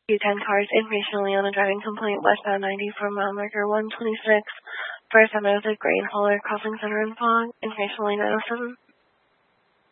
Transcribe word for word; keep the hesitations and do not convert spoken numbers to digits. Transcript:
U ten cars, information only on a driving complaint, westbound ninety-four mile marker one twenty-six. First time I was a grain hauler crossing center and fog, information only nine oh seven.